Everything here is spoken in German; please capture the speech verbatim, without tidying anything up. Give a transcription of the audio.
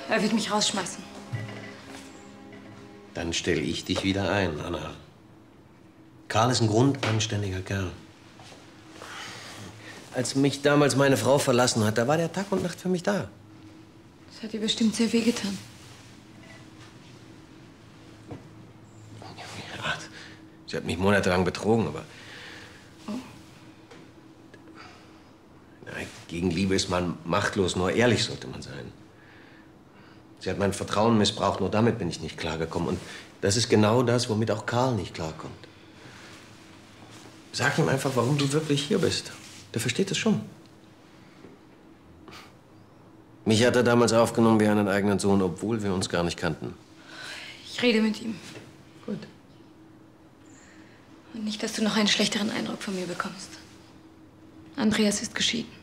Er wird mich rausschmeißen. Dann stelle ich dich wieder ein, Anna. Karl ist ein grundanständiger Kerl. Als mich damals meine Frau verlassen hat, da war der Tag und Nacht für mich da. Das hat dir bestimmt sehr wehgetan. Ja, sie hat mich monatelang betrogen, aber... Oh. Nein, gegen Liebe ist man machtlos, nur ehrlich sollte man sein. Sie hat mein Vertrauen missbraucht, nur damit bin ich nicht klargekommen. Und das ist genau das, womit auch Karl nicht klarkommt. Sag ihm einfach, warum du wirklich hier bist. Der versteht es schon. Mich hat er damals aufgenommen wie einen eigenen Sohn, obwohl wir uns gar nicht kannten. Ich rede mit ihm. Gut. Und nicht, dass du noch einen schlechteren Eindruck von mir bekommst. Andreas ist geschieden.